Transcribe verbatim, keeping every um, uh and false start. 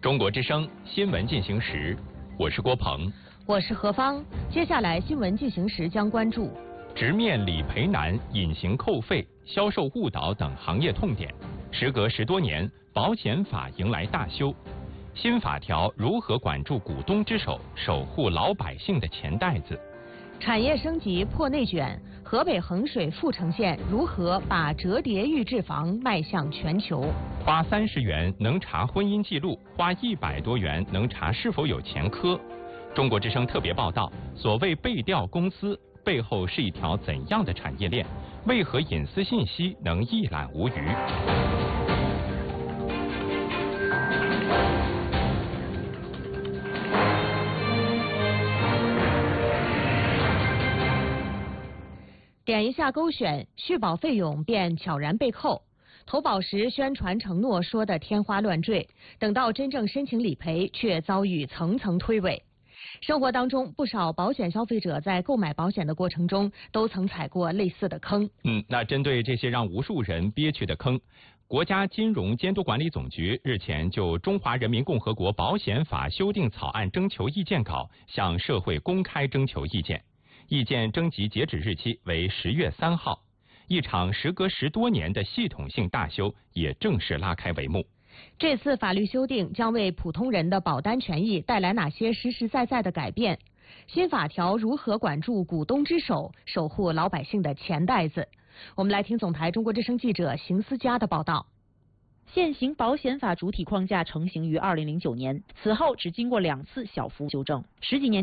中国之声新闻进行时，我是郭鹏， 我是何芳。接下来新闻进行时将关注直面理赔难、隐形扣费、销售误导等行业痛点。时隔十多年，保险法迎来大修，新法条如何管住股东之手，守护老百姓的钱袋子？ 产业升级破内卷，河北衡水阜城县如何把折叠预制房迈向全球？ 花三十元能查婚姻记录，花一百多元能查是否有前科。中国之声特别报道：所谓背调公司背后是一条怎样的产业链？为何隐私信息能一览无余？ 点一下勾选，续保费用便悄然被扣。投保时宣传承诺说的天花乱坠，等到真正申请理赔，却遭遇层层推诿。生活当中，不少保险消费者在购买保险的过程中，都曾踩过类似的坑。 嗯，那针对这些让无数人憋屈的坑，国家金融监督管理总局日前就《中华人民共和国保险法》修订草案征求意见稿向社会公开征求意见。意见征集截止日期为十月三号，一场时隔十多年的系统性大修也正式拉开帷幕。 这次法律修订将为普通人的保单权益带来哪些实实在在的改变？新法条如何管住股东之手，守护老百姓的钱袋子？我们来听总台中国之声记者邢思佳的报道。 现行保险法主体框架成型于二零零九年，此后只经过两次小幅修正，十几年